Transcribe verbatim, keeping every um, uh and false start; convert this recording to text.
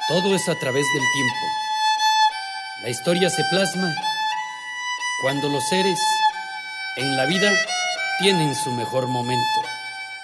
Todo es a través del tiempo. La historia se plasma cuando los seres en la vida tienen su mejor momento.